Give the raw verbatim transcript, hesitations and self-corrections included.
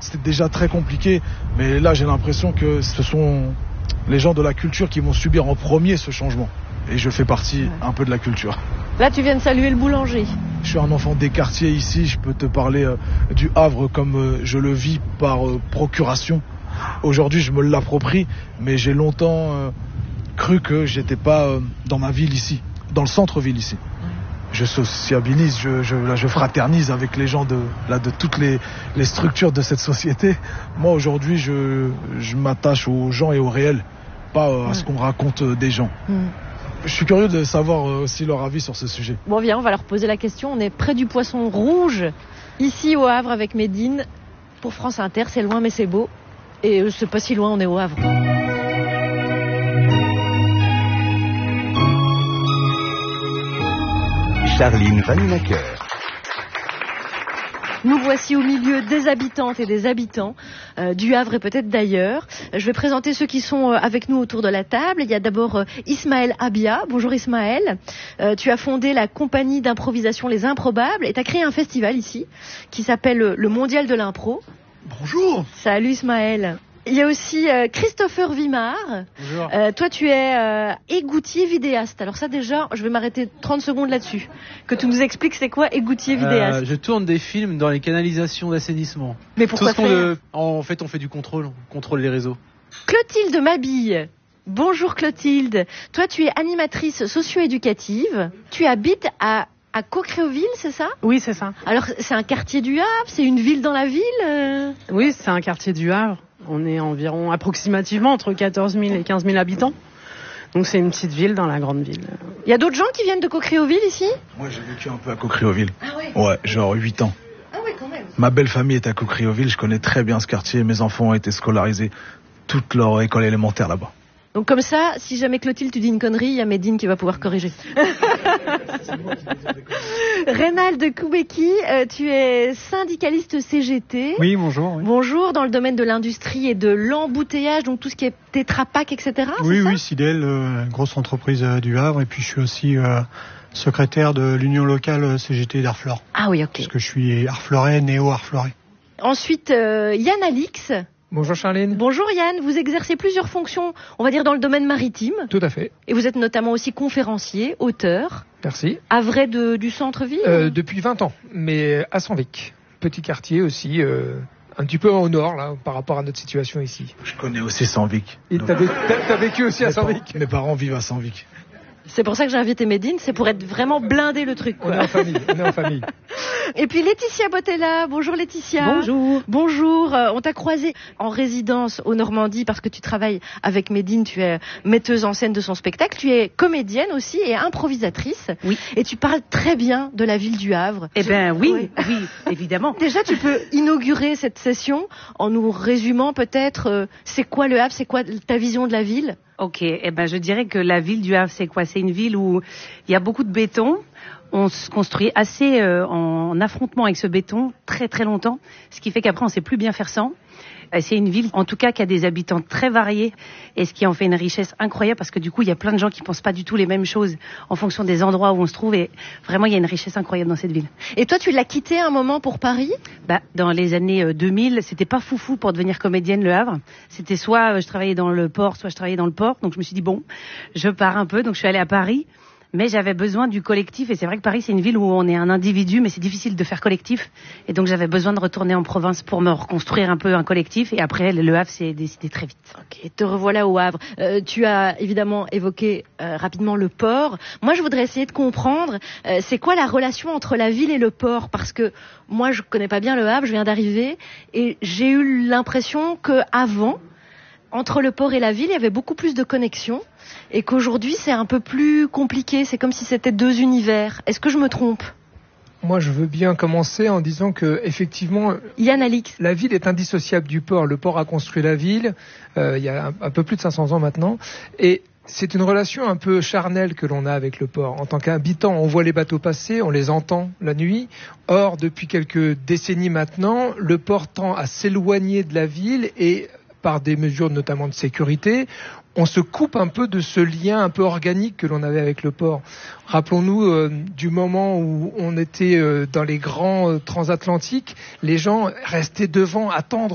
c'était déjà très compliqué, mais là j'ai l'impression que ce sont les gens de la culture qui vont subir en premier ce changement. Et je fais partie ouais. un peu de la culture. Là tu viens de saluer le boulanger. Je suis un enfant des quartiers ici, je peux te parler euh, du Havre comme euh, je le vis par euh, procuration. Aujourd'hui je me l'approprie, mais j'ai longtemps euh, cru que j'étais pas euh, dans ma ville ici, dans le centre-ville ici. Je sociabilise, je, je, je fraternise avec les gens de, là, de toutes les, les structures de cette société. Moi aujourd'hui je, je m'attache aux gens et au réel, pas euh, à ce qu'on raconte euh, des gens. Mmh. Je suis curieux de savoir aussi leur avis sur ce sujet. Bon, viens, on va leur poser la question. On est près du Poisson Rouge, ici au Havre avec Médine. Pour France Inter, c'est loin mais c'est beau. Et c'est pas si loin, on est au Havre. Charline Vanhoenacker. Nous voici au milieu des habitantes et des habitants euh, du Havre et peut-être d'ailleurs. Je vais présenter ceux qui sont euh, avec nous autour de la table. Il y a d'abord euh, Ismaël Abia. Bonjour Ismaël. Euh, tu as fondé la compagnie d'improvisation Les Improbables et tu as créé un festival ici qui s'appelle le Mondial de l'Impro. Bonjour. Salut Ismaël. Il y a aussi euh, Christopher Wimard. Bonjour. Euh, toi, tu es euh, égoutier vidéaste. Alors ça, déjà, je vais m'arrêter trente secondes là-dessus. Que tu nous expliques c'est quoi égoutier vidéaste. Euh, je tourne des films dans les canalisations d'assainissement. Mais pourquoi Tout ce faire qu'on de... En fait, on fait du contrôle. On contrôle les réseaux. Clotilde Mabille. Bonjour Clotilde. Toi, tu es animatrice socio-éducative. Tu habites à... à Coqueréauville, c'est ça? Oui, c'est ça. Alors, c'est un quartier du Havre? C'est une ville dans la ville euh... Oui, c'est un quartier du Havre. On est environ approximativement entre quatorze mille et quinze mille habitants. Donc c'est une petite ville dans la grande ville. Il y a d'autres gens qui viennent de Coqueréauville ici? Moi j'ai vécu un peu à Coqueréauville. Ah ouais? Ouais, genre huit ans. Ah ouais, quand même. Ma belle famille est à Coqueréauville, je connais très bien ce quartier. Mes enfants ont été scolarisés toute leur école élémentaire là-bas. Donc comme ça, si jamais Clotilde tu dis une connerie, il y a Médine qui va pouvoir corriger. Reynald Koubeki, euh, tu es syndicaliste C G T. Oui, bonjour. Oui. Bonjour, dans le domaine de l'industrie et de l'embouteillage, donc tout ce qui est Tetra Pak, et cetera. Oui, c'est oui, ça Sidel, euh, grosse entreprise euh, du Havre, et puis je suis aussi euh, secrétaire de l'union locale C G T d'Arfleur. Ah oui, ok. Parce que je suis Harfleurais, néo-Harfleurais. Ensuite, euh, Yann Alix. Bonjour Charline. Bonjour Yann, vous exercez plusieurs fonctions, on va dire dans le domaine maritime. Tout à fait. Et vous êtes notamment aussi conférencier, auteur. Merci. Havrais de, du centre-ville euh, Depuis vingt ans, mais à Senvic. Petit quartier aussi, euh, un petit peu au nord là, par rapport à notre situation ici. Je connais aussi Senvic. Et t'as, t'as, t'as vécu aussi à Senvic? Mes parents vivent à Senvic. C'est pour ça que j'ai invité Médine, c'est pour être vraiment blindé le truc, quoi. On est en famille, on est en famille. Et puis Laetitia Bottella, bonjour Laetitia. Bonjour. Bonjour, euh, on t'a croisé en résidence au Normandie parce que tu travailles avec Médine, tu es metteuse en scène de son spectacle, tu es comédienne aussi et improvisatrice. Oui. Et tu parles très bien de la ville du Havre. Eh ben oui, oui, oui, évidemment. Déjà, tu peux inaugurer cette session en nous résumant peut-être euh, c'est quoi le Havre, c'est quoi ta vision de la ville? Ok, eh ben je dirais que la ville du Havre, c'est quoi? C'est une ville où il y a beaucoup de béton. On se construit assez euh, en affrontement avec ce béton très très longtemps, ce qui fait qu'après on sait plus bien faire sans. C'est une ville, en tout cas, qui a des habitants très variés et ce qui en fait une richesse incroyable parce que du coup, il y a plein de gens qui pensent pas du tout les mêmes choses en fonction des endroits où on se trouve et vraiment, il y a une richesse incroyable dans cette ville. Et toi, tu l'as quitté un moment pour Paris? Bah, dans les années deux mille, c'était pas foufou pour devenir comédienne Le Havre. C'était soit je travaillais dans le port, soit je travaillais dans le port. Donc je me suis dit bon, je pars un peu. Donc je suis allée à Paris. Mais j'avais besoin du collectif et c'est vrai que Paris c'est une ville où on est un individu mais c'est difficile de faire collectif et donc j'avais besoin de retourner en province pour me reconstruire un peu un collectif et après le Havre s'est décidé très vite. Ok, te revoilà au Havre. Euh, tu as évidemment évoqué euh, rapidement le port. Moi je voudrais essayer de comprendre euh, c'est quoi la relation entre la ville et le port parce que moi je connais pas bien le Havre, je viens d'arriver et j'ai eu l'impression que avant entre le port et la ville, il y avait beaucoup plus de connexions et qu'aujourd'hui, c'est un peu plus compliqué. C'est comme si c'était deux univers. Est-ce que je me trompe ? Moi, je veux bien commencer en disant que, effectivement, Yann Alix. La ville est indissociable du port. Le port a construit la ville euh, il y a un, un peu plus de cinq cents ans maintenant. Et c'est une relation un peu charnelle que l'on a avec le port. En tant qu'habitant, on voit les bateaux passer, on les entend la nuit. Or, depuis quelques décennies maintenant, le port tend à s'éloigner de la ville et par des mesures notamment de sécurité, on se coupe un peu de ce lien un peu organique que l'on avait avec le port. Rappelons-nous euh, du moment où on était euh, dans les grands euh, transatlantiques, les gens restaient devant, attendre